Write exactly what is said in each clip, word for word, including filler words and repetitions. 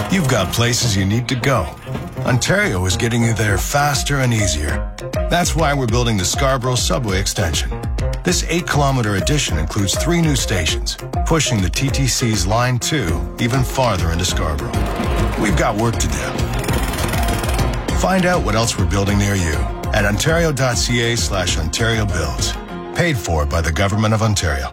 You've got places you need to go. Ontario is getting you there faster and easier. That's why we're building the Scarborough Subway Extension. This eight-kilometer addition includes three new stations, pushing the T T C's Line two even farther into Scarborough. We've got work to do. Find out what else we're building near you at ontario.ca slash Ontario Builds. Paid for by the Government of Ontario.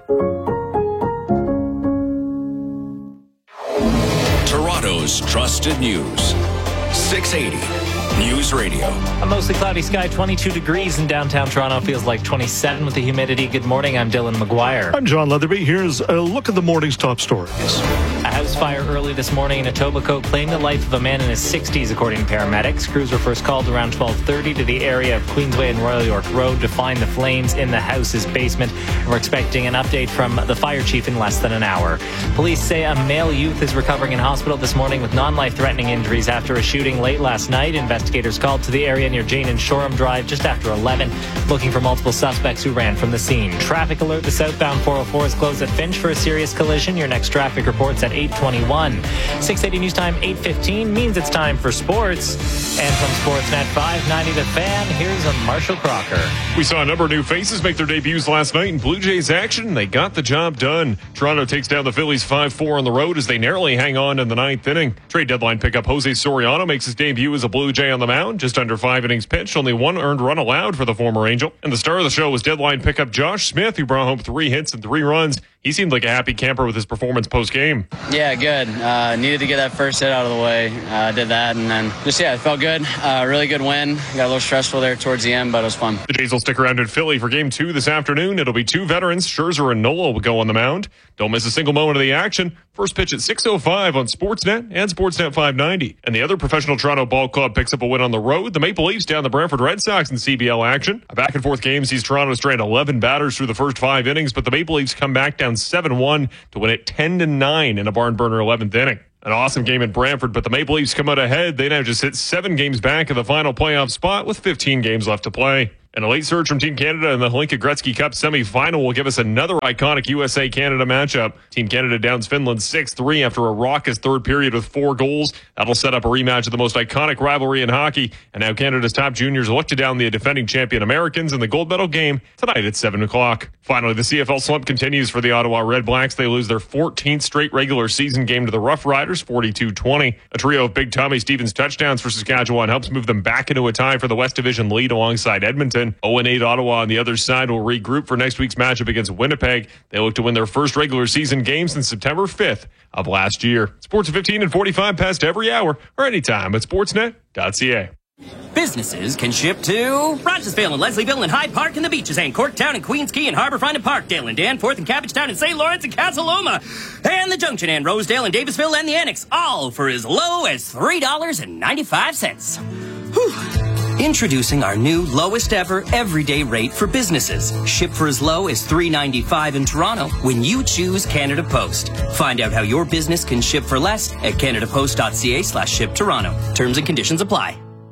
Toronto's trusted news. six eighty News Radio. A mostly cloudy sky, twenty-two degrees in downtown Toronto. Feels like twenty-seven with the humidity. Good morning, I'm Dylan McGuire. I'm John Leatherby. Here's a look at the morning's top stories. A house fire early this morning in Etobicoke claimed the life of a man in his sixties, according to paramedics. Crews were first called around twelve thirty to the area of Queensway and Royal York Road to find the flames in the house's basement. We're expecting an update from the fire chief in less than an hour. Police say a male youth is recovering in hospital this morning with non-life-threatening injuries after a shooting late last night. Investigators called to the area near Jane and Shoreham Drive just after eleven, looking for multiple suspects who ran from the scene. Traffic alert: the southbound four oh four is closed at Finch for a serious collision. Your next traffic report's at eight twenty-one. six eighty News Time, eight fifteen means it's time for sports. And from Sportsnet five ninety The Fan, here's a Marshall Crocker. We saw a number of new faces make their debuts last night in Blue Jays action. They got the job done. Toronto takes down the Phillies five four on the road as they narrowly hang on in the ninth inning. Trade deadline pickup Jose Soriano makes his debut as a Blue Jay on the mound. Just under five innings pitched, only one earned run allowed for the former Angel. And the star of the show was deadline pickup Josh Smith, who brought home three hits and three runs. He seemed like a happy camper with his performance post-game. Yeah, good. Uh, needed to get that first hit out of the way. Uh, did that, and then just, yeah, it felt good. Uh, really good win. Got a little stressful there towards the end, but it was fun. The Jays will stick around in Philly for game two this afternoon. It'll be two veterans. Scherzer and Nola will go on the mound. Don't miss a single moment of the action. First pitch at six oh five on Sportsnet and Sportsnet five ninety. And the other professional Toronto ball club picks up a win on the road. The Maple Leafs down the Brantford Red Sox in C B L action. A back-and-forth game sees Toronto strand eleven batters through the first five innings, but the Maple Leafs come back down seven one to win it ten to nine in a barn-burner eleventh inning. An awesome game in Brantford, but the Maple Leafs come out ahead. They now just hit seven games back in the final playoff spot with fifteen games left to play. And a late surge from Team Canada in the Hlinka Gretzky Cup semifinal will give us another iconic U S A-Canada matchup. Team Canada downs Finland six three after a raucous third period with four goals. That'll set up a rematch of the most iconic rivalry in hockey. And now Canada's top juniors look to down the defending champion Americans in the gold medal game tonight at seven o'clock. Finally, the C F L slump continues for the Ottawa Red Blacks. They lose their fourteenth straight regular season game to the Rough Riders, forty-two twenty. A trio of Big Tommy Stevens touchdowns for Saskatchewan helps move them back into a tie for the West Division lead alongside Edmonton. oh and eight Ottawa on the other side will regroup for next week's matchup against Winnipeg. They look to win their first regular season game since September fifth of last year. Sports at fifteen and forty-five past every hour or anytime at sportsnet dot c a. Businesses can ship to Rochesville and Leslieville and Hyde Park and the beaches and Corktown and Queens Quay and Harbourfront and Parkdale and Danforth and Cabbagetown and Saint Lawrence and Casa Loma and the Junction and Rosedale and Davisville and the Annex, all for as low as three dollars and ninety-five cents. Whew. Introducing our new lowest ever everyday rate for businesses. Ship for as low as three dollars and ninety-five cents in Toronto when you choose Canada Post. Find out how your business can ship for less at canadapost.ca slash ship Toronto. Terms and conditions apply.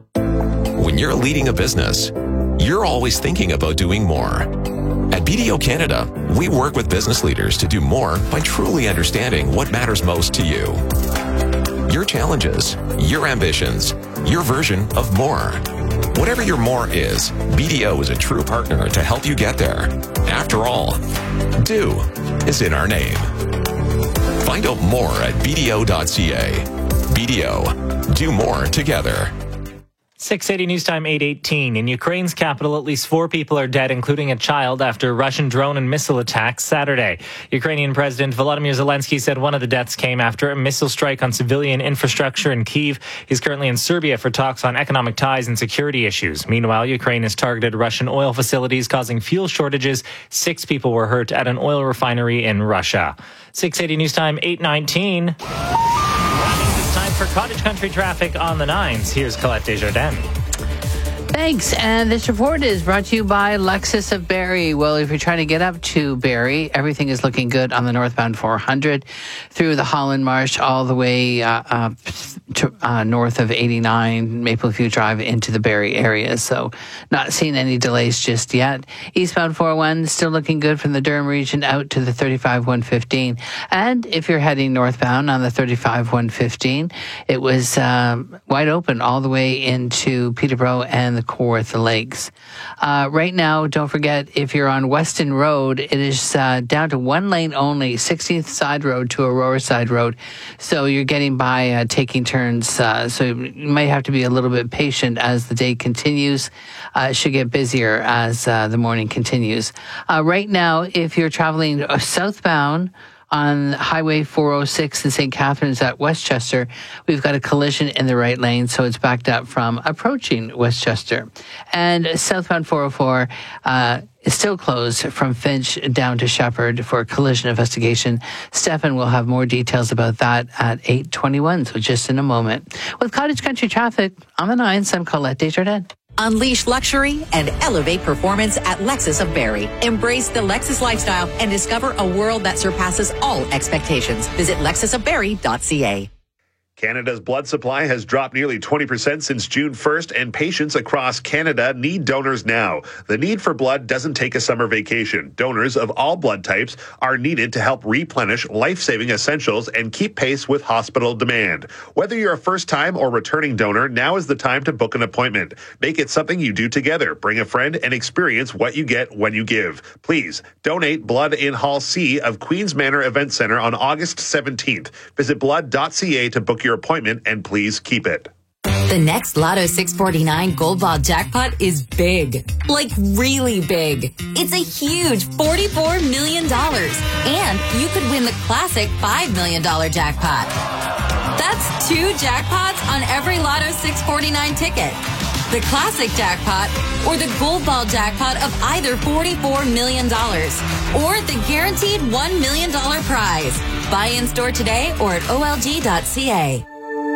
When you're leading a business, you're always thinking about doing more. At B D O Canada, we work with business leaders to do more by truly understanding what matters most to you. Your challenges, your ambitions, your version of more. Whatever your more is, B D O is a true partner to help you get there. After all, do is in our name. Find out more at b d o dot c a. B D O, do more together. six eighty News Time, eight eighteen. In Ukraine's capital, at least four people are dead, including a child, after Russian drone and missile attacks Saturday. Ukrainian President Volodymyr Zelensky said one of the deaths came after a missile strike on civilian infrastructure in Kyiv. He's currently in Serbia for talks on economic ties and security issues. Meanwhile, Ukraine has targeted Russian oil facilities, causing fuel shortages. Six people were hurt at an oil refinery in Russia. six eighty News Time, eight nineteen. Time for cottage country traffic on the nines. Here's Colette Desjardins. Thanks. And this report is brought to you by Lexus of Barrie. Well, if you're trying to get up to Barrie, everything is looking good on the northbound four hundred through the Holland Marsh all the way uh, up to, uh, north of eighty-nine Maple View Drive into the Barrie area. So not seeing any delays just yet. Eastbound four oh one still looking good from the Durham region out to the thirty-five one fifteen. And if you're heading northbound on the thirty-five one fifteen, it was um, wide open all the way into Peterborough and the Kawartha Lakes. Uh, right now, don't forget, if you're on Weston Road, it is uh, down to one lane only, sixteenth Side Road to Aurora Side Road. So you're getting by uh, taking turns. Uh, so you might have to be a little bit patient as the day continues. Uh, it should get busier as uh, the morning continues. Uh, right now, if you're traveling uh, southbound, on Highway four oh six in Saint Catharines at Westchester, we've got a collision in the right lane, so it's backed up from approaching Westchester. And southbound four oh four uh, is still closed from Finch down to Shepherd for a collision investigation. Stefan will have more details about that at eight twenty-one, so just in a moment. With Cottage Country traffic on the nines, I'm Colette Desjardins. Unleash luxury and elevate performance at Lexus of Barrie. Embrace the Lexus lifestyle and discover a world that surpasses all expectations. Visit lexus of barrie dot c a. Canada's blood supply has dropped nearly twenty percent since June first, and patients across Canada need donors now. The need for blood doesn't take a summer vacation. Donors of all blood types are needed to help replenish life-saving essentials and keep pace with hospital demand. Whether you're a first-time or returning donor, now is the time to book an appointment. Make it something you do together. Bring a friend and experience what you get when you give. Please donate blood in Hall C of Queen's Manor Event Center on August seventeenth. Visit blood dot c a to book your appointment, and please keep it. The next Lotto six forty-nine Gold Ball jackpot is big. Like really big. It's a huge forty-four million dollars. And you could win the classic five million dollars jackpot. That's two jackpots on every Lotto six forty-nine ticket. The classic jackpot or the Gold Ball jackpot of either forty-four million dollars or the guaranteed one million dollars prize. Buy in store today or at O L G dot c a.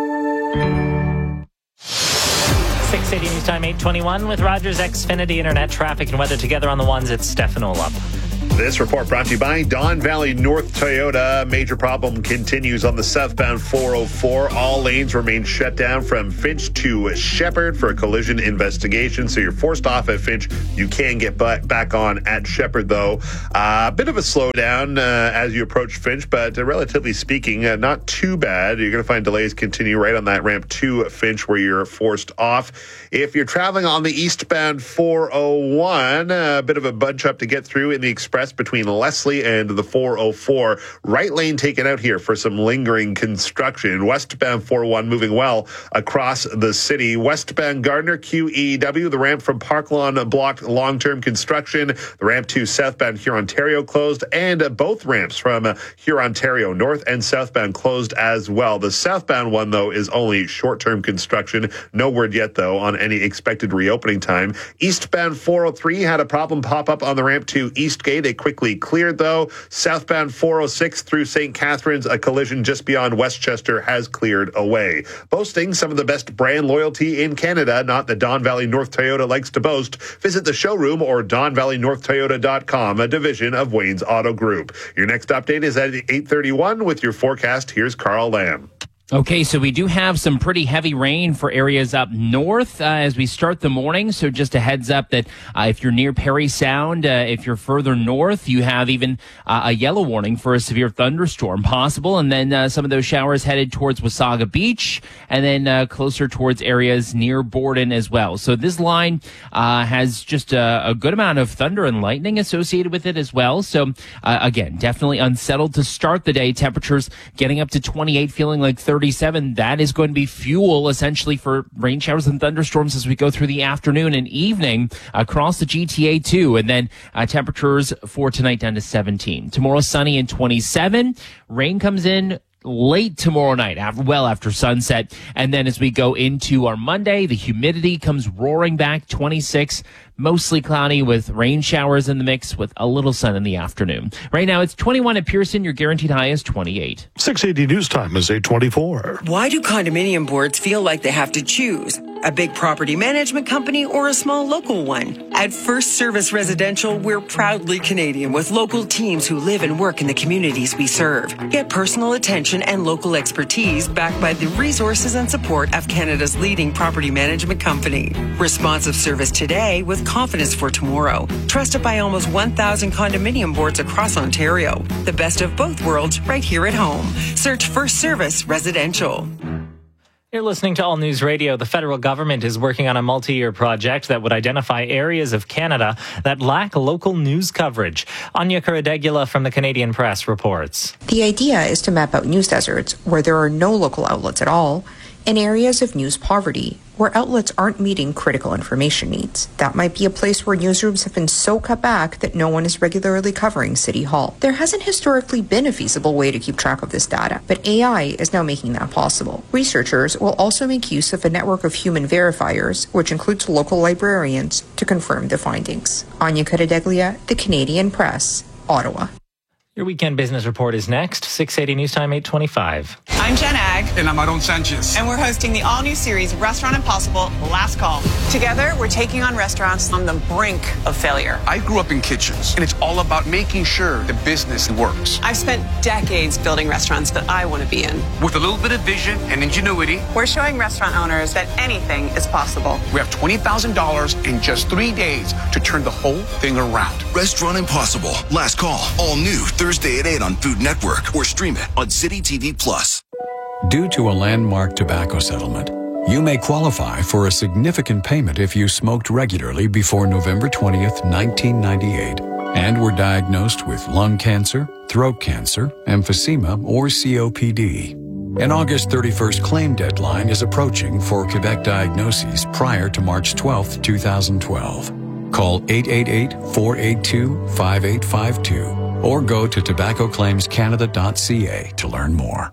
six eighty News Time, eight twenty-one with Rogers Xfinity Internet traffic and weather together on the ones. It's Stefan Olop. This report brought to you by Don Valley North Toyota. Major problem continues on the southbound four oh four. All lanes remain shut down from Finch to Shepherd for a collision investigation. So you're forced off at Finch. You can get back on at Shepherd, though. A uh, bit of a slowdown uh, as you approach Finch, but uh, relatively speaking, uh, not too bad. You're going to find delays continue right on that ramp to Finch where you're forced off. If you're traveling on the eastbound four oh one, a bit of a bunch up to get through in the express between Leslie and the four oh four. Right lane taken out here for some lingering construction. Westbound four oh one moving well across the city. Westbound Gardner, Q E W, the ramp from Park Lawn blocked long-term construction. The ramp to southbound Hurontario closed, and both ramps from Hurontario north and southbound closed as well. The southbound one, though, is only short-term construction. No word yet, though, on any expected reopening time. Eastbound four oh three had a problem pop up on the ramp to Eastgate. It quickly cleared, though. Southbound four oh six through Saint Catharines, a collision just beyond Westchester has cleared away. Boasting some of the best brand loyalty in Canada, not that Don Valley North Toyota likes to boast, visit the showroom or don valley north toyota dot com, a division of Wayne's Auto Group. Your next update is at eight thirty-one with your forecast. Here's Carl Lamb. Okay, so we do have some pretty heavy rain for areas up north uh, as we start the morning. So just a heads up that uh, if you're near Parry Sound, uh, if you're further north, you have even uh, a yellow warning for a severe thunderstorm possible. And then uh, some of those showers headed towards Wasaga Beach and then uh, closer towards areas near Borden as well. So this line uh, has just a, a good amount of thunder and lightning associated with it as well. So uh, again, definitely unsettled to start the day. Temperatures getting up to twenty-eight, feeling like thirty. thirty-seven. That is going to be fuel essentially for rain showers and thunderstorms as we go through the afternoon and evening across the G T A too. And then uh, temperatures for tonight down to seventeen. Tomorrow sunny and twenty-seven. Rain comes in late tomorrow night, after, well after sunset. And then as we go into our Monday, the humidity comes roaring back, twenty-six, mostly cloudy with rain showers in the mix with a little sun in the afternoon. Right now it's twenty-one at Pearson. Your guaranteed high is twenty-eight. six eighty News Time is eight twenty-four. Why do condominium boards feel like they have to choose? a big property management company, or a small local one. At First Service Residential, we're proudly Canadian with local teams who live and work in the communities we serve. Get personal attention and local expertise backed by the resources and support of Canada's leading property management company. Responsive service today with confidence for tomorrow. Trusted by almost one thousand condominium boards across Ontario. The best of both worlds right here at home. Search First Service Residential. You're listening to All News Radio. The federal government is working on a multi-year project that would identify areas of Canada that lack local news coverage. Anya Karadegula from the Canadian Press reports. The idea is to map out news deserts where there are no local outlets at all, and areas of news poverty where outlets aren't meeting critical information needs. That might be a place where newsrooms have been so cut back that no one is regularly covering City Hall. There hasn't historically been a feasible way to keep track of this data, but A I is now making that possible. Researchers will also make use of a network of human verifiers, which includes local librarians, to confirm the findings. Anya Karadeglia, The Canadian Press, Ottawa. Your weekend business report is next. six eighty News Time, eight twenty-five. I'm Jen Ag. And I'm Aaron Sanchez. And we're hosting the all-new series Restaurant Impossible, Last Call. Together, we're taking on restaurants on the brink of failure. I grew up in kitchens, and it's all about making sure the business works. I've spent decades building restaurants that I want to be in. With a little bit of vision and ingenuity, we're showing restaurant owners that anything is possible. We have twenty thousand dollars in just three days to turn the whole thing around. Restaurant Impossible, Last Call, all new Thursday at eight on Food Network or stream it on City T V Plus. Due to a landmark tobacco settlement, you may qualify for a significant payment if you smoked regularly before November twentieth, nineteen ninety-eight, and were diagnosed with lung cancer, throat cancer, emphysema, or C O P D. An August thirty-first claim deadline is approaching for Quebec diagnoses prior to March twelfth, twenty twelve. Call eight eight eight, four eight two, five eight five two or go to tobacco claims canada dot c a to learn more.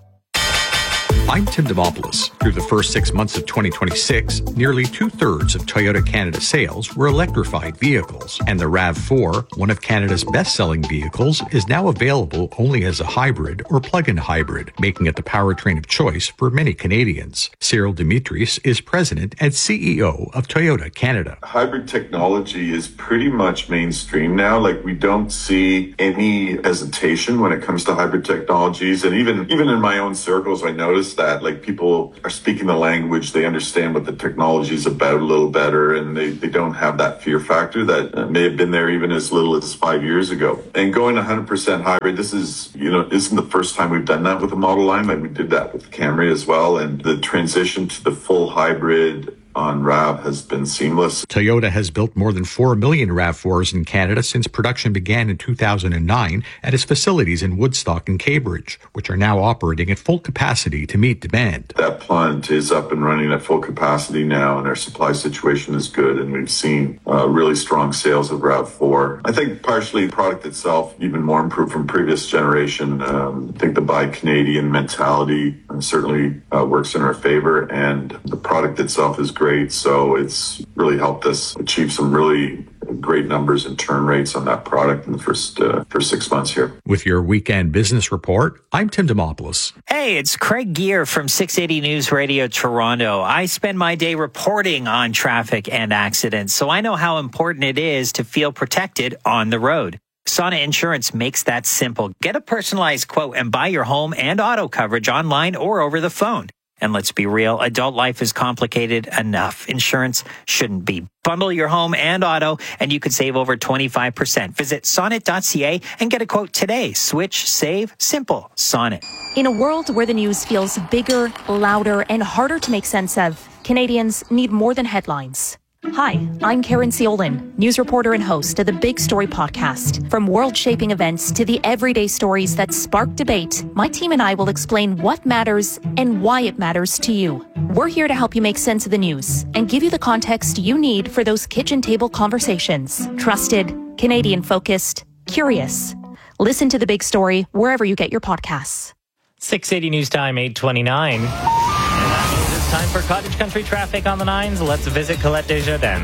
I'm Tim Demopoulos. Through the first six months of twenty twenty-six, nearly two-thirds of Toyota Canada sales were electrified vehicles, and the RAV four, one of Canada's best-selling vehicles, is now available only as a hybrid or plug-in hybrid, making it the powertrain of choice for many Canadians. Cyril Dimitris is president and C E O of Toyota Canada. Hybrid technology is pretty much mainstream now. Like, we don't see any hesitation when it comes to hybrid technologies, and even even in my own circles, I noticed that like people are speaking the language, they understand what the technology is about a little better, and they, they don't have that fear factor that uh, may have been there even as little as five years ago. And going one hundred percent hybrid, this is, you know, isn't the first time we've done that with the Model line. Like, we did that with the Camry as well, and the transition to the full hybrid on RAV has been seamless. Toyota has built more than four million RAV fours in Canada since production began in two thousand nine at its facilities in Woodstock and Cambridge, which are now operating at full capacity to meet demand. That plant is up and running at full capacity now, and our supply situation is good, and we've seen uh, really strong sales of RAV four. I think partially the product itself, even more improved from previous generation. Um, I think the Buy Canadian mentality certainly uh, works in our favor, and the product itself is great. Great. So it's really helped us achieve some really great numbers and turn rates on that product in the first uh, first six months here. With your weekend business report, I'm Tim Demopoulos. Hey, it's Craig Gear from six eighty News Radio Toronto. I spend my day reporting on traffic and accidents, so I know how important it is to feel protected on the road. Sonnet Insurance makes that simple. Get a personalized quote and buy your home and auto coverage online or over the phone. And let's be real, adult life is complicated enough. Insurance shouldn't be. Bundle your home and auto, and you could save over twenty-five percent. Visit sonnet dot c a and get a quote today. Switch, save, simple. Sonnet. In a world where the news feels bigger, louder, and harder to make sense of, Canadians need more than headlines. Hi, I'm Karen Seolin, news reporter and host of the Big Story podcast. From world-shaping events to the everyday stories that spark debate, my team and I will explain what matters and why it matters to you. We're here to help you make sense of the news and give you the context you need for those kitchen table conversations. Trusted, Canadian-focused, curious. Listen to The Big Story wherever you get your podcasts. six eighty News Time, eight twenty-nine. Time for cottage country traffic on the nines. Let's visit Colette Desjardins.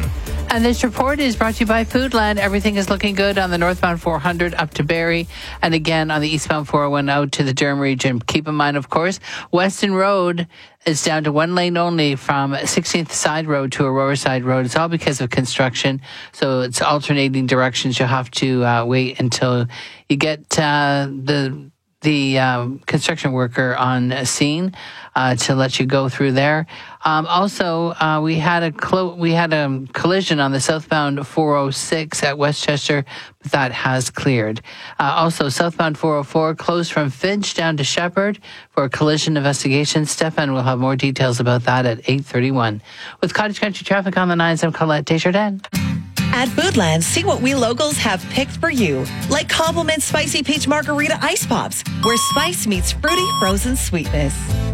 And this report is brought to you by Foodland. Everything is looking good on the northbound four hundred up to Barrie, and again on the eastbound four oh one out to the Durham region. Keep in mind, of course, Weston Road is down to one lane only from sixteenth Side Road to Aurora Side Road. It's all because of construction, so it's alternating directions. You'll have to uh, wait until you get uh, the the um, construction worker on scene uh, to let you go through there. Um, also, uh, we had a clo- we had a collision on the southbound four oh six at Westchester, but that has cleared. Uh, also, southbound four oh four closed from Finch down to Shepherd for a collision investigation. Stefan will have more details about that at eight thirty-one. With Cottage Country Traffic on the nines, I'm Colette Desjardins. At Foodland, see what we locals have picked for you. Like Compliment Spicy Peach Margarita Ice Pops, where spice meets fruity frozen sweetness.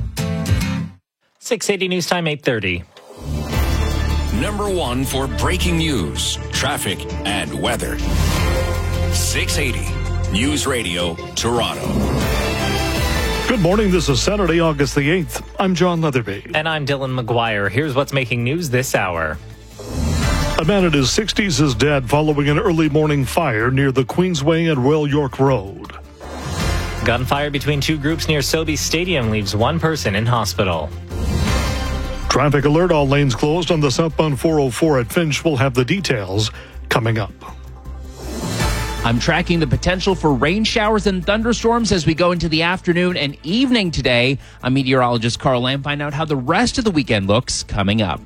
six eighty News Time, eight thirty. Number one for breaking news, traffic, and weather. six eighty News Radio, Toronto. Good morning. This is Saturday, August the eighth. I'm John Leatherby. And I'm Dylan McGuire. Here's what's making news this hour. A man in his sixties is dead following an early morning fire near the Queensway and Royal York Road. Gunfire between two groups near Sobeys Stadium leaves one person in hospital. Traffic alert, all lanes closed on the southbound four oh four at Finch. We'll have the details coming up. I'm tracking the potential for rain showers and thunderstorms as we go into the afternoon and evening today. I'm meteorologist Carl Lamb. Find out how the rest of the weekend looks coming up.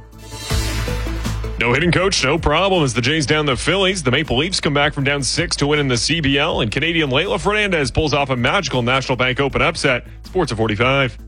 No hitting, coach, no problem as the Jays down the Phillies. The Maple Leafs come back from down six to win in the C B L, and Canadian Layla Fernandez pulls off a magical National Bank Open upset. Sports at forty-five.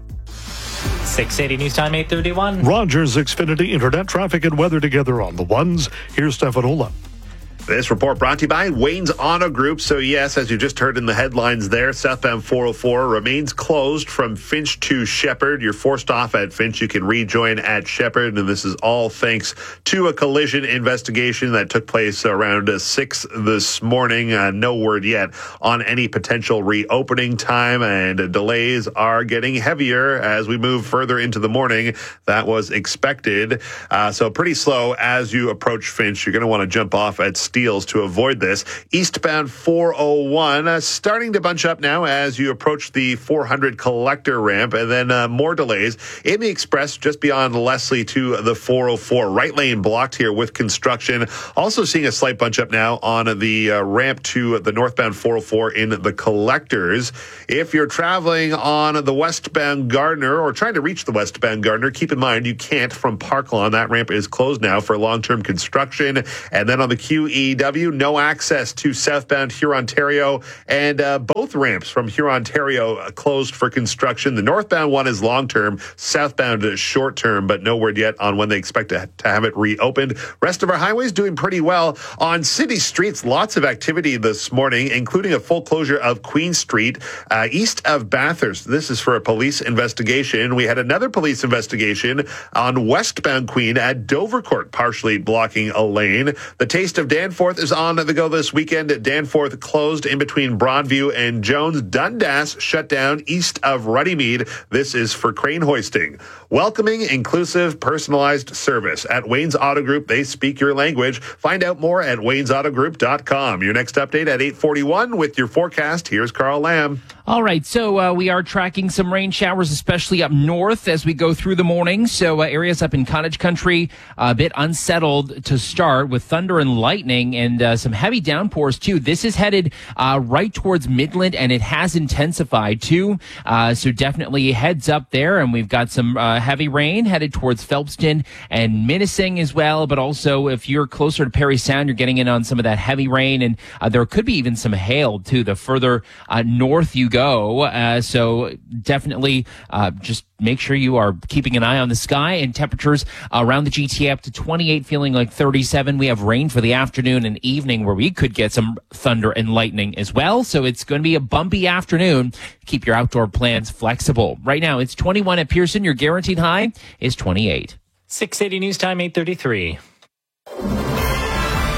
six eighty News Time, eight thirty-one. Rogers Xfinity Internet, traffic and weather together on the ones. Here's Stefanola. This report brought to you by Wayne's Auto Group. So, yes, as you just heard in the headlines there, southbound four oh four remains closed from Finch to Shepherd. You're forced off at Finch. You can rejoin at Shepherd, and this is all thanks to a collision investigation that took place around six this morning. Uh, no word yet on any potential reopening time, and delays are getting heavier as we move further into the morning. That was expected. Uh, so pretty slow as you approach Finch. You're going to want to jump off at Steeles to avoid this. Eastbound four oh one uh, starting to bunch up now as you approach the four hundred collector ramp, and then uh, more delays in the express just beyond Leslie to the four oh four. Right lane blocked here with construction. Also seeing a slight bunch up now on the uh, ramp to the northbound four oh four in the collectors. If you're traveling on the westbound Gardiner or trying to reach the westbound Gardiner, keep in mind you can't from Parklawn. That ramp is closed now for long-term construction. And then on the Q E W, no access to southbound Hurontario, and uh, both ramps from Hurontario uh, closed for construction. The northbound one is long-term, southbound is short-term, but no word yet on when they expect to, to have it reopened. Rest of our highways doing pretty well. On city streets, lots of activity this morning, including a full closure of Queen Street uh, east of Bathurst. This is for a police investigation. We had another police investigation on westbound Queen at Dovercourt, partially blocking a lane. The Taste of Danforth is on the go this weekend. Danforth closed in between Broadview and Jones. Dundas shut down east of Runnymede. This is for crane hoisting. Welcoming, inclusive, personalized service. At Wayne's Auto Group, they speak your language. Find out more at waynes auto group dot com. Your next update at eight forty-one with your forecast. Here's Carl Lamb. All right, so uh, we are tracking some rain showers, especially up north as we go through the morning. So uh, areas up in Cottage Country, uh, a bit unsettled to start with thunder and lightning and uh, some heavy downpours too. This is headed uh, right towards Midland, and it has intensified too. Uh, so definitely heads up there, and we've got some uh, heavy rain headed towards Phelpston and Minising as well. But also, if you're closer to Parry Sound, you're getting in on some of that heavy rain, and uh, there could be even some hail too. The further uh, north you go. Go. Uh, so definitely uh, just make sure you are keeping an eye on the sky, and temperatures around the G T A up to twenty-eight, feeling like thirty-seven. We have rain for the afternoon and evening where we could get some thunder and lightning as well. So it's going to be a bumpy afternoon. Keep your outdoor plans flexible. Right now it's twenty-one at Pearson. Your guaranteed high is twenty-eight. six eighty News Time, eight thirty-three.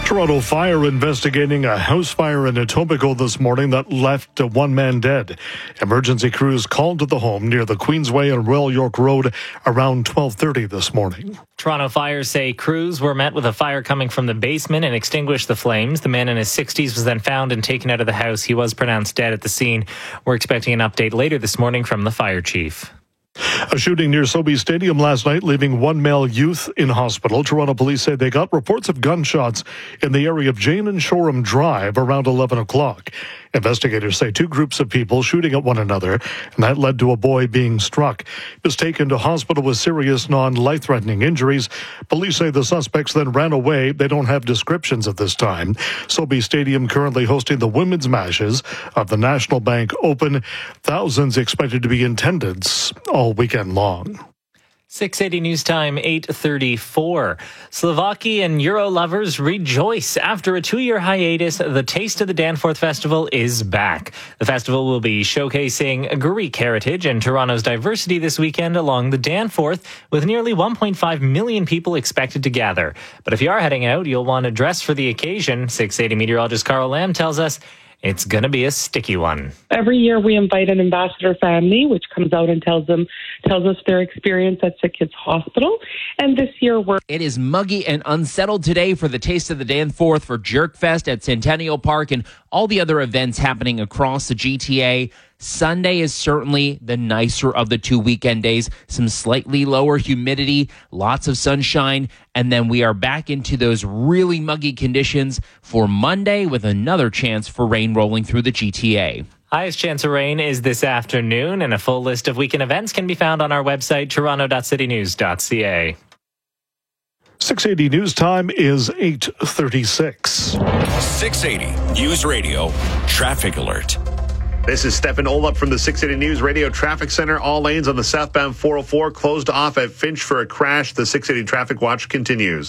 Toronto Fire investigating a house fire in Etobicoke this morning that left one man dead. Emergency crews called to the home near the Queensway and Royal York Road around twelve thirty this morning. Toronto Fire say crews were met with a fire coming from the basement and extinguished the flames. The man in his sixties was then found and taken out of the house. He was pronounced dead at the scene. We're expecting an update later this morning from the fire chief. A shooting near Sobeys Stadium last night, leaving one male youth in hospital. Toronto police say they got reports of gunshots in the area of Jane and Shoreham Drive around eleven o'clock. Investigators say two groups of people shooting at one another, and that led to a boy being struck. He was taken to hospital with serious non-life-threatening injuries. Police say the suspects then ran away. They don't have descriptions at this time. Sobeys Stadium currently hosting the women's matches of the National Bank Open. Thousands expected to be in attendance all weekend long. six eighty News Time, eight thirty-four. Slovakian Euro lovers rejoice. After a two-year hiatus, the Taste of the Danforth Festival is back. The festival will be showcasing Greek heritage and Toronto's diversity this weekend along the Danforth, with nearly one point five million people expected to gather. But if you are heading out, you'll want to dress for the occasion. six eighty meteorologist Carl Lamb tells us it's going to be a sticky one. Every year we invite an ambassador family, which comes out and tells them, tells us their experience at Sick Kids Hospital. And this year we're... It is muggy and unsettled today for the Taste of the Danforth, for Jerkfest at Centennial Park, and all the other events happening across the G T A. Sunday is certainly the nicer of the two weekend days. Some slightly lower humidity, lots of sunshine, and then we are back into those really muggy conditions for Monday with another chance for rain rolling through the G T A. Highest chance of rain is this afternoon, and a full list of weekend events can be found on our website, toronto dot city news dot c a. six eighty News Time is eight thirty-six. six eighty News Radio Traffic Alert. This is Stefan Olop from the six eighty News Radio Traffic Center. All lanes on the southbound four oh four closed off at Finch for a crash. The six eighty Traffic Watch continues.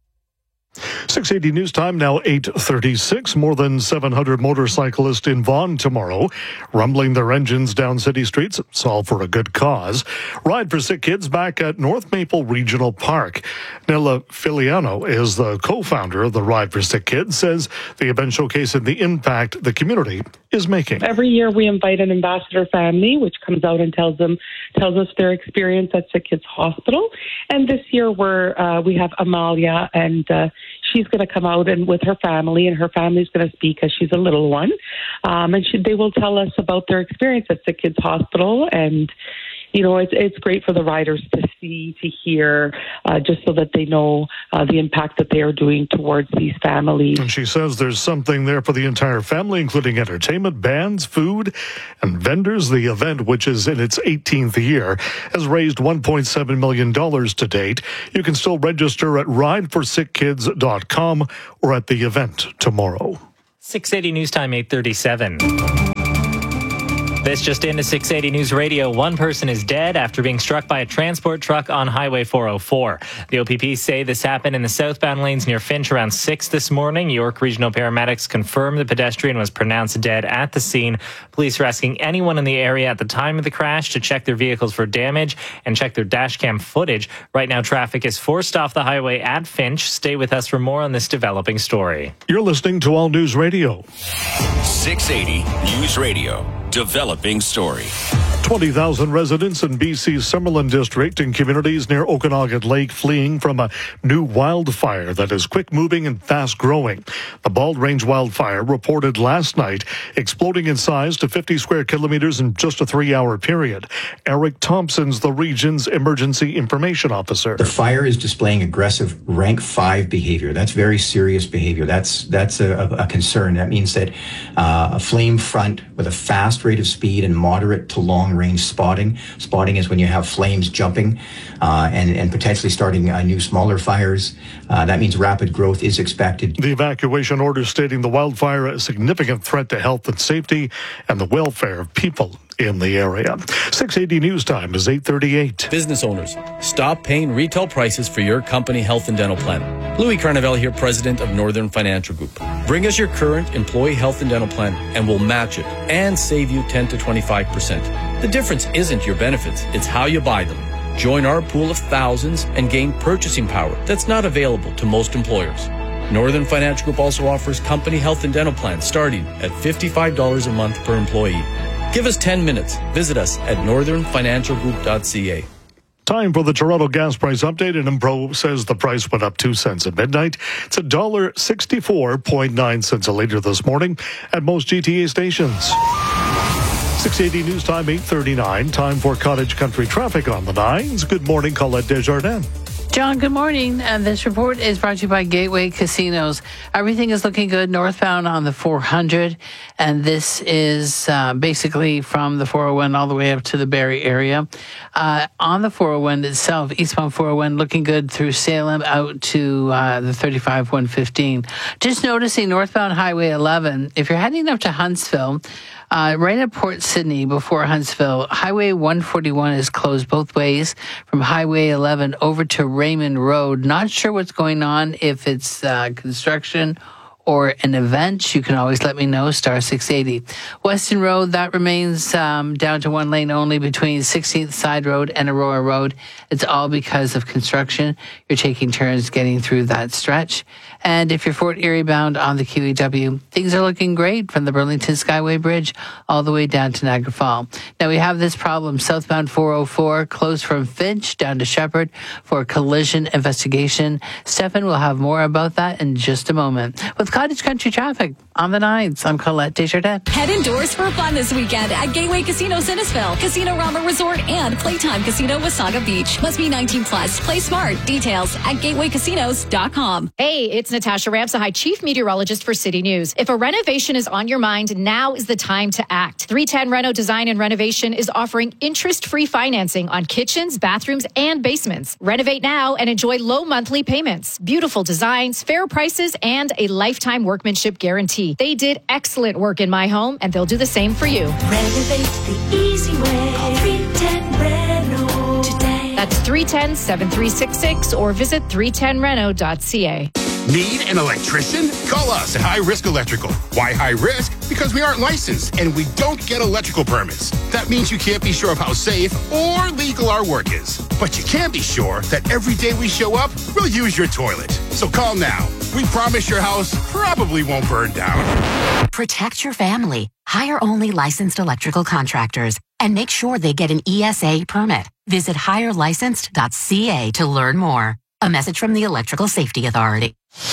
six eighty News Time now eight thirty-six. More than seven hundred motorcyclists in Vaughan tomorrow, rumbling their engines down city streets. It's all for a good cause. Ride for Sick Kids back at North Maple Regional Park. Nella Filiano is the co-founder of the Ride for Sick Kids, says the event showcasing the impact the community is making. Every year we invite an ambassador family, which comes out and tells them, tells us their experience at Sick Kids Hospital. And this year we're, uh, we have Amalia, and uh, she's going to come out and with her family, and her family's going to speak as she's a little one. Um, and she, they will tell us about their experience at Sick Kids Hospital. And, you know, it's it's great for the riders to see, to hear, uh, just so that they know uh, the impact that they are doing towards these families. And she says there's something there for the entire family, including entertainment, bands, food, and vendors. The event, which is in its eighteenth year, has raised one point seven million dollars to date. You can still register at ride for sick kids dot com or at the event tomorrow. six eighty News Time, eight thirty-seven. This just into six eighty News Radio. One person is dead after being struck by a transport truck on Highway four oh four. The O P P say this happened in the southbound lanes near Finch around six this morning. York Regional paramedics confirm the pedestrian was pronounced dead at the scene. Police are asking anyone in the area at the time of the crash to check their vehicles for damage and check their dash cam footage. Right now, traffic is forced off the highway at Finch. Stay with us for more on this developing story. You're listening to All News Radio. six eighty News Radio. Developing story. twenty thousand residents in B C's Summerlin district and communities near Okanagan Lake fleeing from a new wildfire that is quick moving and fast growing. The Bald Range wildfire reported last night exploding in size to fifty square kilometers in just a three hour period. Eric Thompson's the region's emergency information officer. The fire is displaying aggressive rank five behavior. That's very serious behavior. That's that's a, a concern. That means that uh, a flame front with a fast rate of speed and moderate to long range spotting. Spotting is when you have flames jumping uh, and, and potentially starting uh, new smaller fires. Uh, that means rapid growth is expected. The evacuation order stating the wildfire a significant threat to health and safety and the welfare of people in the area. six eighty News Time is eight thirty-eight. Business owners, stop paying retail prices for your company health and dental plan. Louis Carnevale here, president of Northern Financial Group. Bring us your current employee health and dental plan and we'll match it and save you ten to twenty-five percent. The difference isn't your benefits, it's how you buy them. Join our pool of thousands and gain purchasing power that's not available to most employers. Northern Financial Group also offers company health and dental plans starting at fifty-five dollars a month per employee. Give us ten minutes. Visit us at northern financial group dot c a. Time for the Toronto gas price update. And Impro says the price went up two cents at midnight. It's one dollar sixty-four point nine cents a litre this morning at most G T A stations. six eighty News Time, eight thirty-nine. Time for Cottage Country traffic on the nines. Good morning, Colette Desjardins. John, good morning. And this report is brought to you by Gateway Casinos. Everything is looking good northbound on the four hundred. And this is uh, basically from the four oh one all the way up to the Barrie area. Uh, on the four oh one itself, eastbound four oh one looking good through Salem out to uh, the thirty-five one fifteen. Just noticing northbound Highway eleven, if you're heading up to Huntsville, Uh, right at Port Sydney before Huntsville, Highway one forty-one is closed both ways from Highway eleven over to Raymond Road. Not sure what's going on, if it's uh, construction or an event. You can always let me know, star six eighty. Weston Road, that remains um, down to one lane only between sixteenth Side Road and Aurora Road. It's all because of construction. You're taking turns getting through that stretch. And if you're Fort Erie bound on the Q E W, things are looking great from the Burlington Skyway Bridge all the way down to Niagara Falls. Now we have this problem, southbound four oh four, closed from Finch down to Shepherd for a collision investigation. Stefan will have more about that in just a moment. With Cottage Country traffic on the nines, I'm Colette Desjardins. Head indoors for fun this weekend at Gateway Casino Innisfil, Casino Rama Resort, and Playtime Casino Wasaga Beach. Must be nineteen plus. Play smart. Details at gateway casinos dot com. Hey, it's Natasha Ramsahai, Chief Meteorologist for City News. If a renovation is on your mind, now is the time to act. three ten Reno Design and Renovation is offering interest-free financing on kitchens, bathrooms, and basements. Renovate now and enjoy low monthly payments, beautiful designs, fair prices, and a lifetime workmanship guarantee. They did excellent work in my home, and they'll do the same for you. Renovate the easy way. Call three ten Reno today. That's three one zero, seven three six six or visit three ten reno dot c a. Need an electrician? Call us at High Risk Electrical. Why high risk? Because we aren't licensed and we don't get electrical permits. That means you can't be sure of how safe or legal our work is. But you can be sure that every day we show up, we'll use your toilet. So call now. We promise your house probably won't burn down. Protect your family. Hire only licensed electrical contractors and make sure they get an E S A permit. Visit hire licensed dot c a to learn more. A message from the Electrical Safety Authority.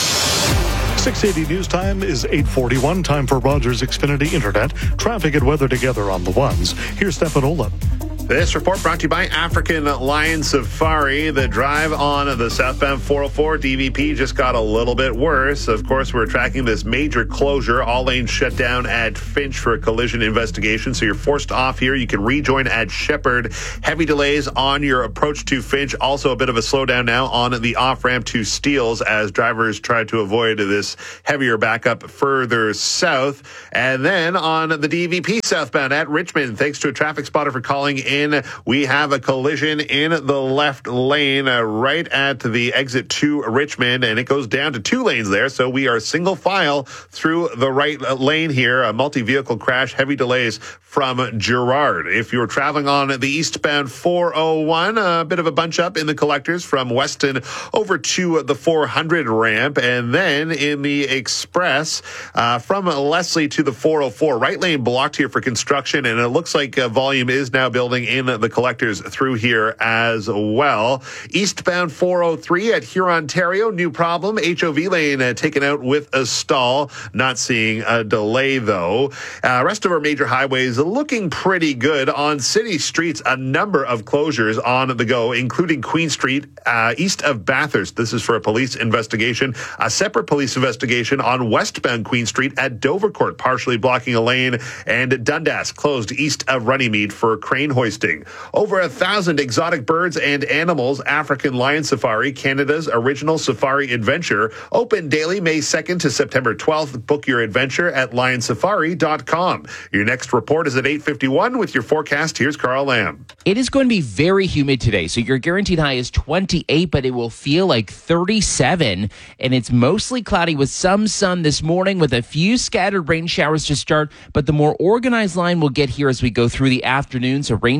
six eighty News Time is eight forty-one. Time for Rogers Xfinity Internet. Traffic and weather together on the ones. Here's Stefan Ola. This report brought to you by African Lion Safari. The drive on the southbound four oh four D V P just got a little bit worse. Of course, we're tracking this major closure. All lanes shut down at Finch for a collision investigation. So you're forced off here. You can rejoin at Shepherd. Heavy delays on your approach to Finch. Also a bit of a slowdown now on the off-ramp to Steeles as drivers try to avoid this heavier backup further south. And then on the D V P southbound at Richmond, thanks to a traffic spotter for calling in. In. We have a collision in the left lane uh, right at the exit to Richmond, and it goes down to two lanes there. So we are single file through the right lane here. A multi-vehicle crash, heavy delays from Gerrard. If you're traveling on the eastbound four oh one, a bit of a bunch up in the collectors from Weston over to the four hundred ramp. And then in the express uh, from Leslie to the four oh four, right lane blocked here for construction. And it looks like uh, volume is now building in the collectors through here as well. Eastbound four oh three at Huron, Ontario, new problem. H O V lane uh, taken out with a stall. Not seeing a delay though. Uh, rest of our major highways looking pretty good. On city streets, a number of closures on the go, including Queen Street, uh, east of Bathurst. This is for a police investigation. A separate police investigation on westbound Queen Street at Dovercourt, partially blocking a lane, and Dundas closed east of Runnymede for crane hoisting. Over a thousand exotic birds and animals. African Lion Safari, Canada's original safari adventure, open daily May second to September twelfth. Book your adventure at lion safari dot com. Your next report is at eight fifty-one with your forecast. Here's Carl Lamb. It is going to be very humid today. So your guaranteed high is twenty-eight, but it will feel like thirty-seven. And it's mostly cloudy with some sun this morning with a few scattered rain showers to start. But the more organized line we'll get here as we go through the afternoon. So rain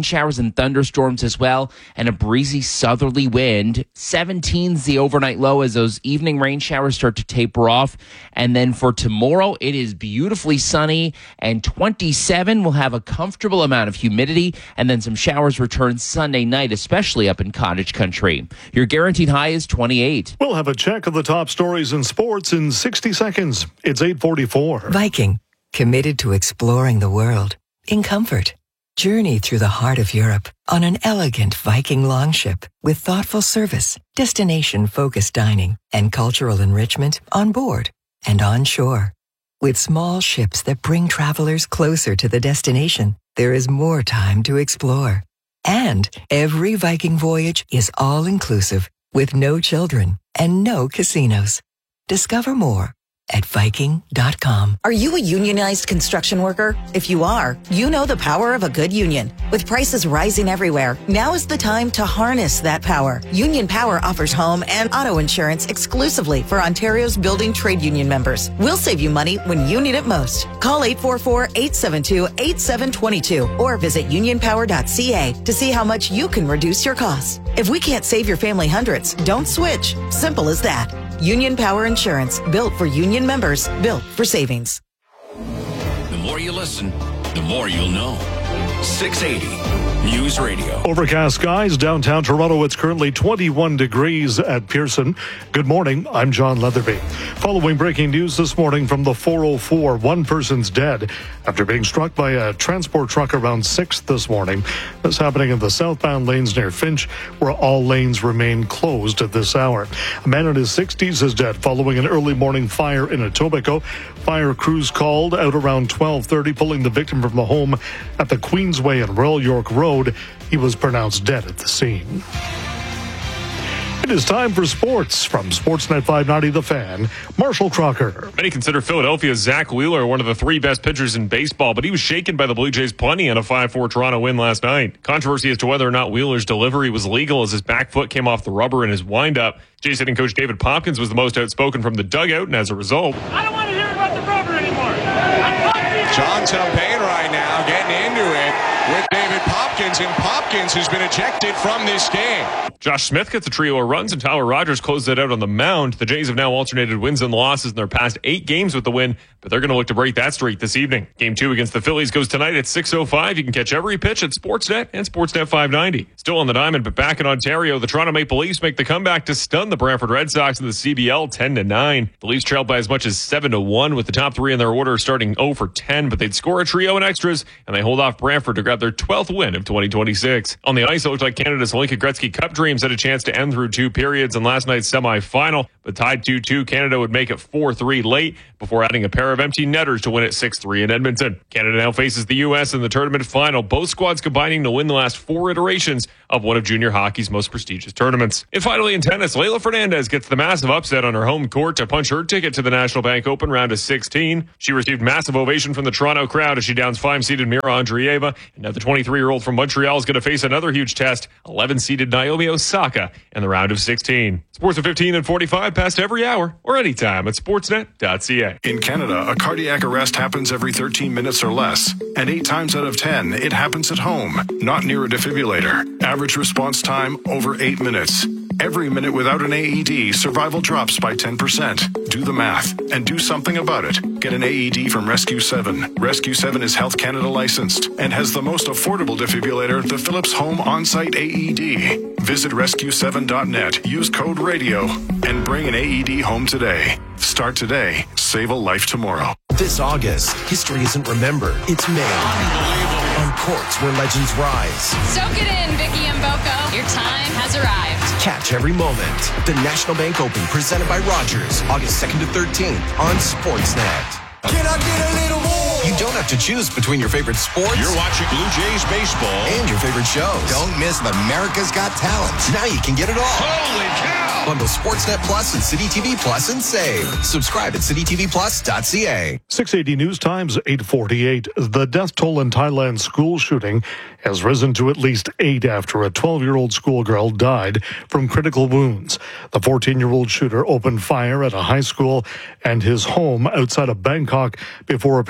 showers and thunderstorms as well, and a breezy southerly wind. seventeen's the overnight low as those evening rain showers start to taper off. And then for tomorrow, it is beautifully sunny, and twenty-seven will have a comfortable amount of humidity, and then some showers return Sunday night, especially up in cottage country. Your guaranteed high is twenty-eight. We'll have a check of the top stories in sports in sixty seconds. It's eight forty-four. Viking, committed to exploring the world in comfort. Journey through the heart of Europe on an elegant Viking longship with thoughtful service, destination-focused dining, and cultural enrichment on board and on shore. With small ships that bring travelers closer to the destination, there is more time to explore. And every Viking voyage is all-inclusive with no children and no casinos. Discover more at Viking dot com. Are you a unionized construction worker? If you are, you know the power of a good union. With prices rising everywhere, now is the time to harness that power. Union Power offers home and auto insurance exclusively for Ontario's building trade union members. We'll save you money when you need it most. Call eight four four, eight seven two, eight seven two two or visit union power dot c a to see how much you can reduce your costs. If we can't save your family hundreds, don't switch. Simple as that. Union Power Insurance, built for union members, built for savings. The more you listen, the more you'll know. six eighty News Radio. Overcast skies downtown Toronto. It's currently twenty-one degrees at Pearson. Good morning. I'm John Leatherby. Following breaking news this morning from the four oh four, one person's dead after being struck by a transport truck around six this morning. This happening in the southbound lanes near Finch, where all lanes remain closed at this hour. A man in his sixties is dead following an early morning fire in Etobicoke. Fire crews called out around twelve thirty, pulling the victim from the home at the Queensway and Royal York Road. He was pronounced dead at the scene. It is time for sports from Sportsnet five ninety The Fan. Marshall Crocker. Many consider Philadelphia's Zach Wheeler one of the three best pitchers in baseball, but he was shaken by the Blue Jays plenty in a five four Toronto win last night. Controversy as to whether or not Wheeler's delivery was legal as his back foot came off the rubber in his windup. Jays hitting coach David Popkins was the most outspoken from the dugout, and as a result, I don't want to hear about the rubber anymore. John Champagne right now getting into it with David Popkins, and Popkins has been ejected from this game. Josh Smith gets a trio of runs, and Tyler Rogers closed it out on the mound. The Jays have now alternated wins and losses in their past eight games with the win, but they're going to look to break that streak this evening. Game two against the Phillies goes tonight at six oh five. You can catch every pitch at Sportsnet and Sportsnet five ninety. Still on the diamond, but back in Ontario, the Toronto Maple Leafs make the comeback to stun the Brantford Red Sox in the C B L ten to nine. The Leafs trailed by as much as seven to one with the top three in their order starting oh for ten, but they'd score a trio in extras, and they hold off Brantford to grab their twelfth win of twenty twenty-six. On the ice, it looked like Canada's Lincoln Gretzky Cup dreams had a chance to end through two periods in last night's semifinal, but tied two two, Canada would make it four three late before adding a pair of empty netters to win it six three in Edmonton. Canada now faces the U S in the tournament final, both squads combining to win the last four iterations of one of junior hockey's most prestigious tournaments. And finally in tennis, Leylah Fernandez gets the massive upset on her home court to punch her ticket to the National Bank Open round of sixteen. She received massive ovation from the Toronto crowd as she downs five-seeded Mira Andreeva, and now the twenty-three-year-old from Montreal is going to face another huge test, eleven-seeded Naomi Osaka in the round of sixteen. Sports at fifteen and forty-five past every hour or anytime at sportsnet dot c a. In Canada, a cardiac arrest happens every thirteen minutes or less, and eight times out of ten, it happens at home, not near a defibrillator. Average response time, over eight minutes. Every minute without an A E D, survival drops by ten percent. Do the math and do something about it. Get an A E D from Rescue seven. Rescue seven is Health Canada licensed and has the most affordable defibrillator, the Philips Home On-Site A E D. Visit rescue seven dot net, use code RADIO, and bring an A E D home today. Start today, save a life tomorrow. This August, history isn't remembered, it's made. On courts where legends rise. Soak it in, Vicky Mboko. Your time has arrived. Catch every moment. The National Bank Open, presented by Rogers, August second to thirteenth on Sportsnet. Can I get a little more? You don't have to choose between your favorite sports. You're watching Blue Jays baseball. And your favorite shows. Don't miss America's Got Talent. Now you can get it all. Holy cow! Bundle Sportsnet Plus and City T V Plus and save. Subscribe at city t v plus dot c a. six eighty News Times, eight forty-eight. The death toll in Thailand's school shooting has risen to at least eight after a twelve-year-old schoolgirl died from critical wounds. The fourteen-year-old shooter opened fire at a high school and his home outside of Bangkok before apparently taking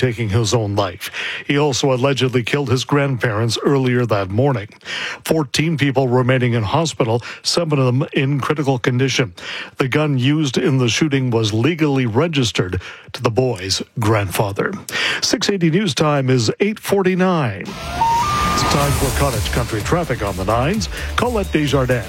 taking his own life. He also allegedly killed his grandparents earlier that morning. fourteen people remaining in hospital, seven of them in critical condition. The gun used in the shooting was legally registered to the boy's grandfather. six eighty News Time is eight forty-nine. It's time for Cottage Country traffic on the nines. Colette Desjardins.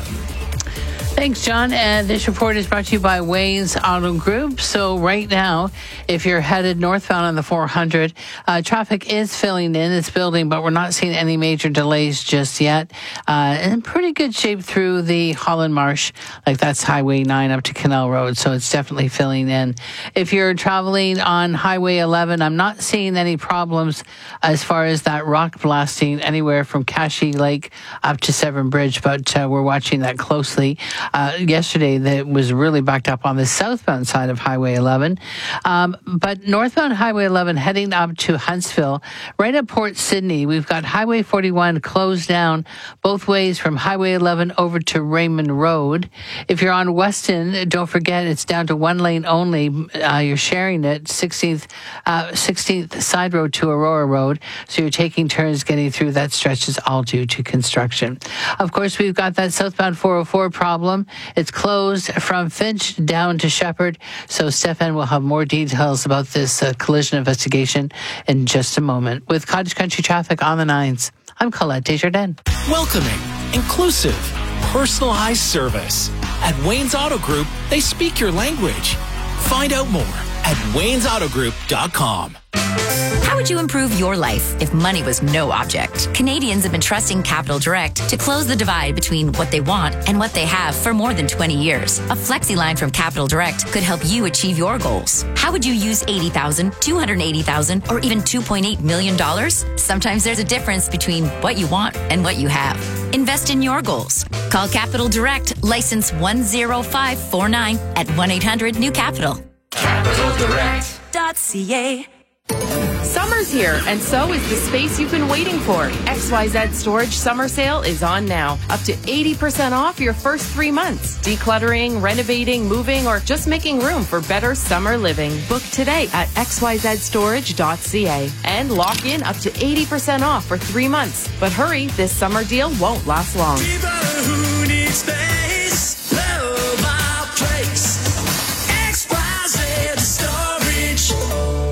Thanks, John. And this report is brought to you by Wayne's Auto Group. So right now, if you're headed northbound on the four hundred, uh, traffic is filling in. It's building, but we're not seeing any major delays just yet. Uh, in pretty good shape through the Holland Marsh, like that's Highway nine up to Canal Road. So it's definitely filling in. If you're traveling on Highway eleven, I'm not seeing any problems as far as that rock blasting anywhere from Cashy Lake up to Severn Bridge, but uh, we're watching that closely. Uh, yesterday, that was really backed up on the southbound side of Highway eleven. Um, but northbound Highway eleven heading up to Huntsville, right at Port Sydney, we've got Highway forty-one closed down both ways from Highway eleven over to Raymond Road. If you're on Weston, don't forget it's down to one lane only. Uh, you're sharing it, sixteenth, uh, sixteenth Side Road to Aurora Road. So you're taking turns getting through that stretch is all due to construction. Of course, we've got that southbound four oh four problem. It's closed from Finch down to Shepherd. So Stefan will have more details about this uh, collision investigation in just a moment. With Cottage Country traffic on the nines, I'm Colette Desjardins. Welcoming, inclusive, personalized service. At Wayne's Auto Group, they speak your language. Find out more at waynes auto group dot com. How would you improve your life if money was no object? Canadians have been trusting Capital Direct to close the divide between what they want and what they have for more than twenty years. A flexi line from Capital Direct could help you achieve your goals. How would you use eighty thousand dollars, two hundred eighty thousand dollars, or even two point eight million dollars? Sometimes there's a difference between what you want and what you have. Invest in your goals. Call Capital Direct, license one zero five four nine at one eight hundred new capital. capital direct dot c a. Summer's here, and so is the space you've been waiting for. X Y Z Storage Summer Sale is on now. Up to eighty percent off your first three months. Decluttering, renovating, moving, or just making room for better summer living. Book today at x y z storage dot c a and lock in up to eighty percent off for three months. But hurry, this summer deal won't last long. People who need space, love our place. X Y Z Storage.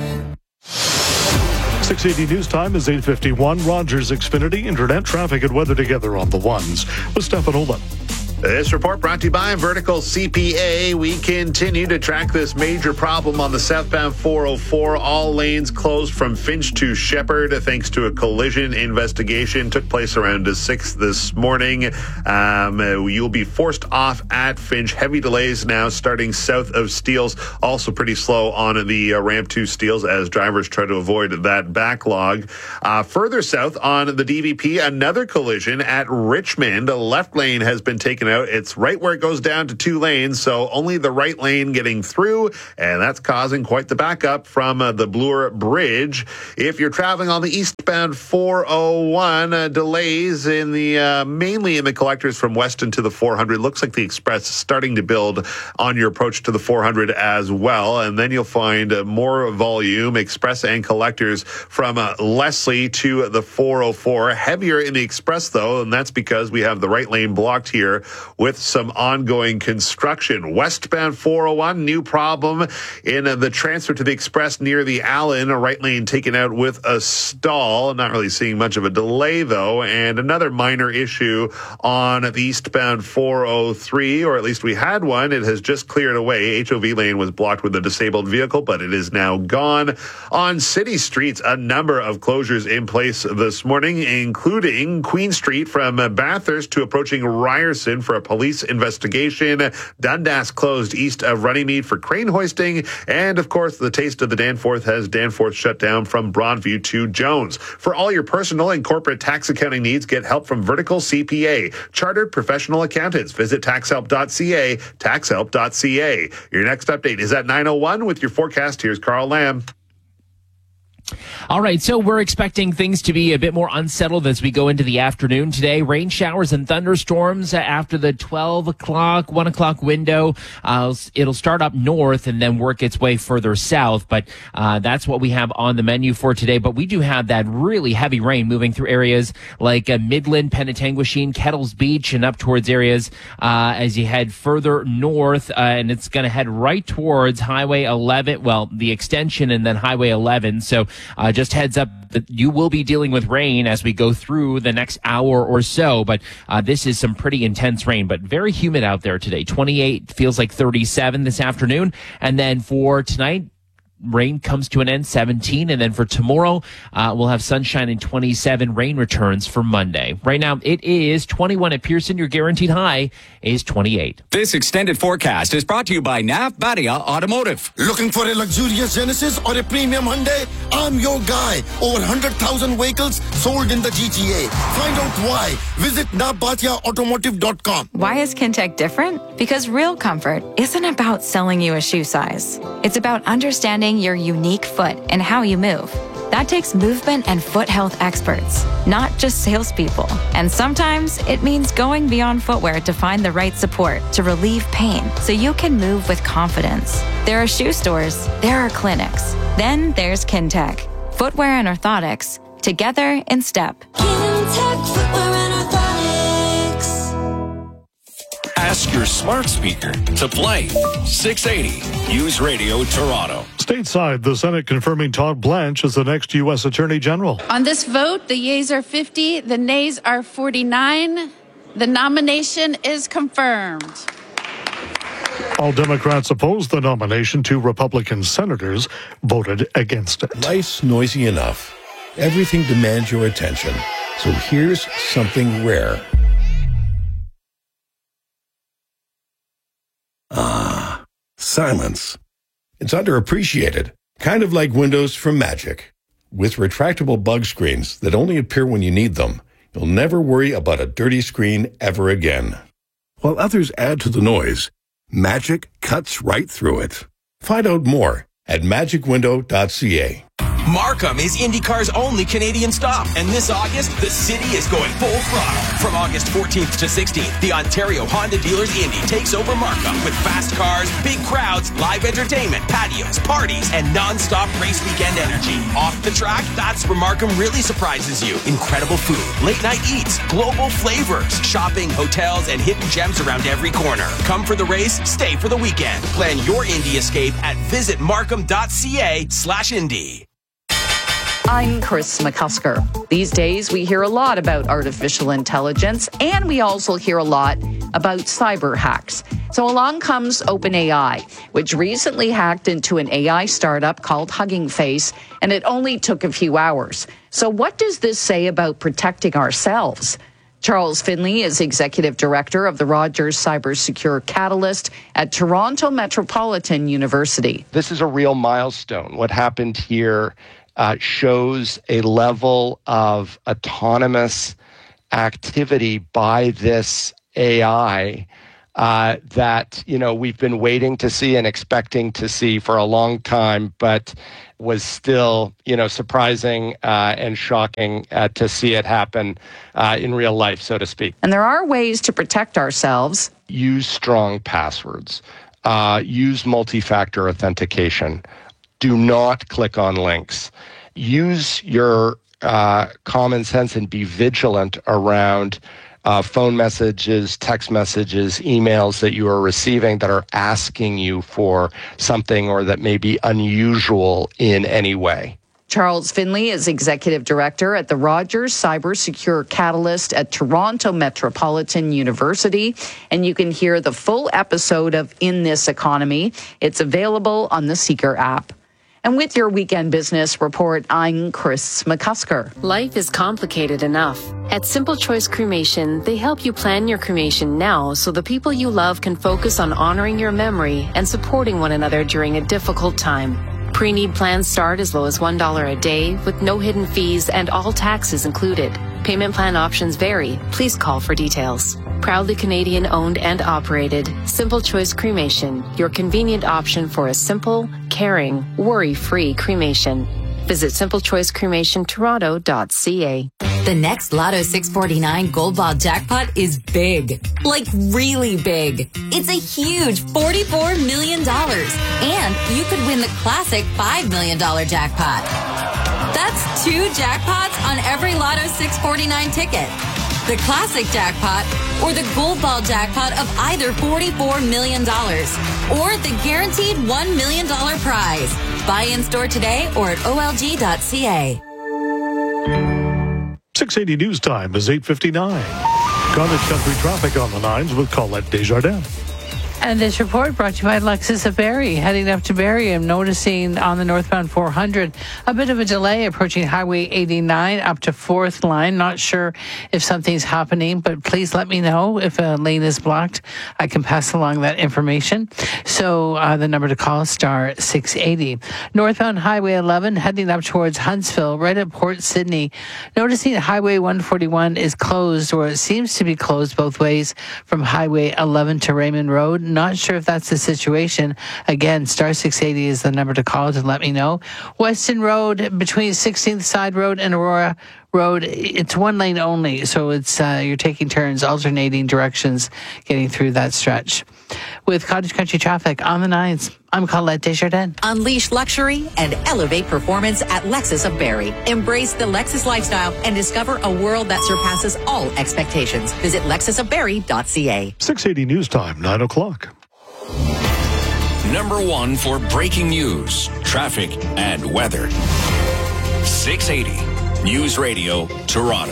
six eighty News Time is eight fifty-one. Rogers Xfinity Internet traffic and weather together on the ones with Stefan Olin. This report brought to you by Vertical C P A. We continue to track this major problem on the southbound four oh four. All lanes closed from Finch to Shepherd thanks to a collision investigation. Took place around six this morning. Um, you'll be forced off at Finch. Heavy delays now starting south of Steeles. Also pretty slow on the uh, ramp to Steeles as drivers try to avoid that backlog. Uh, further south on the D V P, another collision at Richmond. A left lane has been taken out. It's right where it goes down to two lanes, so only the right lane getting through, and that's causing quite the backup from uh, the Bloor Bridge. If you're traveling on the eastbound four oh one, uh, delays in the uh, mainly in the collectors from Weston to the four hundred. Looks like the Express is starting to build on your approach to the four hundred as well, and then you'll find uh, more volume, Express and collectors from uh, Leslie to the four oh four. Heavier in the Express, though, and that's because we have the right lane blocked here with some ongoing construction. Westbound four oh one, new problem in uh, the transfer to the Express near the Allen. A right lane taken out with a stall. Not really seeing much of a delay, though. And another minor issue on the eastbound four oh three, or at least we had one. It has just cleared away. H O V lane was blocked with a disabled vehicle, but it is now gone. On city streets, a number of closures in place this morning, including Queen Street from uh, Bathurst to approaching Ryerson for a police investigation. Dundas closed east of Runnymede for crane hoisting. And, of course, the taste of the Danforth has Danforth shut down from Broadview to Jones. For all your personal and corporate tax accounting needs, get help from Vertical C P A. Chartered professional accountants. Visit tax help dot c a, tax help dot c a. Your next update is at nine oh one with your forecast. Here's Carl Lamb. All right, so we're expecting things to be a bit more unsettled as we go into the afternoon today. Rain showers and thunderstorms after the twelve o'clock, one o'clock window. Uh, it'll start up north and then work its way further south, but uh, that's what we have on the menu for today. But we do have that really heavy rain moving through areas like uh, Midland, Penetanguishene, Kettles Beach, and up towards areas uh, as you head further north, uh, and it's going to head right towards Highway eleven, well, the extension and then Highway eleven. So Uh, just heads up that you will be dealing with rain as we go through the next hour or so, but uh, this is some pretty intense rain, but very humid out there today. twenty-eight feels like thirty-seven this afternoon. And then for tonight, rain comes to an end, seventeen. And then for tomorrow, uh, we'll have sunshine and twenty-seven. Rain returns for Monday. Right now, it is twenty-one at Pearson. Your guaranteed high is twenty-eight. This extended forecast is brought to you by N A F Badia Automotive. Looking for a luxurious Genesis or a premium Hyundai? I'm your guy. Over one hundred thousand vehicles sold in the G T A. Find out why. Visit N A F Badia Automotive dot com. Why is Kintec different? Because real comfort isn't about selling you a shoe size. It's about understanding your unique foot and how you move. That takes movement and foot health experts, not just salespeople. And sometimes it means going beyond footwear to find the right support to relieve pain so you can move with confidence. There are shoe stores, there are clinics. Then there's Kintec. Footwear and orthotics, together in step. Kintec Footwear and Orthotics. Ask your smart speaker to play six eighty News Radio Toronto. Stateside, the Senate confirming Todd Blanche as the next U S Attorney General. On this vote, the yeas are fifty, the nays are forty-nine. The nomination is confirmed. All Democrats opposed the nomination. Two Republican senators voted against it. Life's noisy enough. Everything demands your attention. So here's something rare. Ah, silence. It's underappreciated, kind of like windows from Magic. With retractable bug screens that only appear when you need them, you'll never worry about a dirty screen ever again. While others add to the noise, Magic cuts right through it. Find out more at magic window dot c a. Markham is IndyCar's only Canadian stop. And this August, the city is going full throttle. From August fourteenth to sixteenth, the Ontario Honda Dealers Indy takes over Markham with fast cars, big crowds, live entertainment, patios, parties, and non-stop race weekend energy. Off the track, that's where Markham really surprises you. Incredible food, late night eats, global flavors, shopping, hotels, and hidden gems around every corner. Come for the race, stay for the weekend. Plan your Indy escape at visit markham dot c a slash Indy. I'm Chris McCusker. These days, we hear a lot about artificial intelligence, and we also hear a lot about cyber hacks. So along comes OpenAI, which recently hacked into an A I startup called Hugging Face, and it only took a few hours. So what does this say about protecting ourselves? Charles Finley is Executive Director of the Rogers Cybersecure Catalyst at Toronto Metropolitan University. This is a real milestone. What happened here Uh, shows a level of autonomous activity by this A I uh, that, you know, we've been waiting to see and expecting to see for a long time, but was still, you know, surprising uh, and shocking uh, to see it happen uh, in real life, so to speak. And there are ways to protect ourselves. Use strong passwords. Uh, use multi-factor authentication. Do not click on links. Use your uh, common sense and be vigilant around uh, phone messages, text messages, emails that you are receiving that are asking you for something or that may be unusual in any way. Charles Finley is Executive Director at the Rogers Cybersecure Catalyst at Toronto Metropolitan University. And you can hear the full episode of In This Economy. It's available on the Seeker app. And with your Weekend Business Report, I'm Chris McCusker. Life is complicated enough. At Simple Choice Cremation, they help you plan your cremation now so the people you love can focus on honoring your memory and supporting one another during a difficult time. Pre-need plans start as low as one dollar a day with no hidden fees and all taxes included. Payment plan options vary. Please call for details. Proudly Canadian owned and operated, Simple Choice Cremation, your convenient option for a simple, caring, worry-free cremation. Visit simple choice cremation toronto dot c a. The next Lotto six forty-nine Gold Ball jackpot is big. Like really big. It's a huge forty-four million dollars. And you could win the classic five million dollars jackpot. That's two jackpots on every Lotto six forty-nine ticket. The classic jackpot or the Gold Ball jackpot of either forty-four million dollars or the guaranteed one million dollars prize. Buy in store today or at O L G dot C A. six eighty News Time is eight fifty-nine. Cottage Country traffic on the nines with Colette Desjardins. And this report brought to you by Lexus of Barrie. Heading up to Barrie, I'm noticing on the northbound four hundred a bit of a delay approaching Highway eighty-nine up to fourth line. Not sure if something's happening, but please let me know if a lane is blocked. I can pass along that information. So uh, the number to call is star six eighty. Northbound Highway eleven heading up towards Huntsville, right at Port Sydney. Noticing Highway one forty-one is closed, or it seems to be closed both ways from Highway eleven to Raymond Road. Not sure if that's the situation. Again, star six eighty is the number to call to let me know. Weston Road between sixteenth Side Road and Aurora Road, it's one lane only, so it's uh, you're taking turns, alternating directions, getting through that stretch. With Cottage Country traffic on the nines, I'm Colette Desjardins. Unleash luxury and elevate performance at Lexus of Barrie. Embrace the Lexus lifestyle and discover a world that surpasses all expectations. Visit lexus of barrie dot c a. six eighty News Time, nine o'clock. Number one for breaking news, traffic, and weather. six eighty News Radio, Toronto.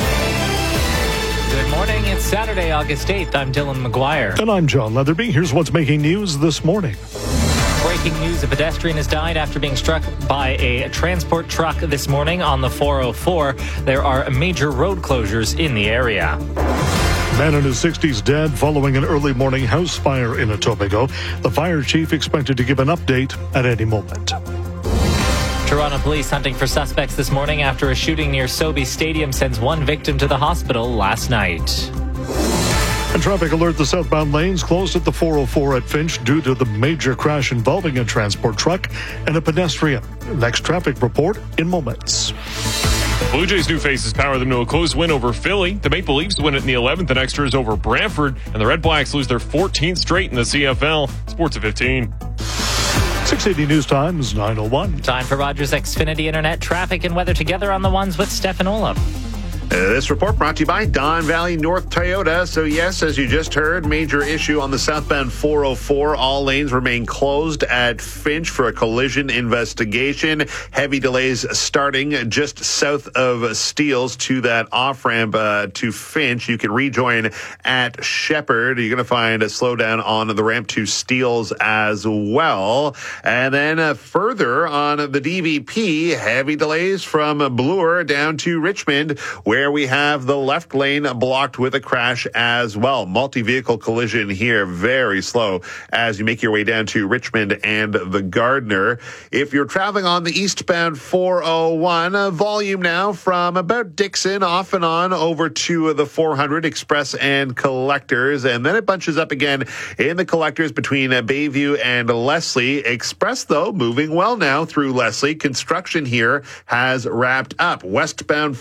Good morning. It's Saturday, August eighth. I'm Dylan McGuire. And I'm John Leatherby. Here's what's making news this morning. Breaking news, a pedestrian has died after being struck by a transport truck this morning on the four oh four. There are major road closures in the area. Man in his sixties dead following an early morning house fire in Etobicoke. The fire chief expected to give an update at any moment. Toronto police hunting for suspects this morning after a shooting near Sobe Stadium sends one victim to the hospital last night. A traffic alert, the southbound lanes closed at the four oh four at Finch due to the major crash involving a transport truck and a pedestrian. Next traffic report in moments. Blue Jays' new faces power them to a close win over Philly. The Maple Leafs win it in the eleventh and extras over Brantford. And the Red Blacks lose their fourteenth straight in the C F L. Sports at fifteen. six eighty News Time is nine oh one. Time for Rogers Xfinity Internet traffic and weather together on the ones with Stefan Olaf. Uh, this report brought to you by Don Valley North Toyota. So yes, as you just heard, major issue on the southbound four oh four. All lanes remain closed at Finch for a collision investigation. Heavy delays starting just south of Steeles to that off-ramp uh, to Finch. You can rejoin at Shepherd. You're going to find a slowdown on the ramp to Steeles as well. And then uh, further on the D V P, heavy delays from Bloor down to Richmond, where Where we have the left lane blocked with a crash as well. Multi-vehicle collision here, very slow as you make your way down to Richmond and the Gardner. If you're traveling on the eastbound four oh one, uh, volume now from about Dixon off and on over to the four hundred Express and Collectors, and then it bunches up again in the Collectors between uh, Bayview and Leslie. Express, though, moving well now through Leslie. Construction here has wrapped up. Westbound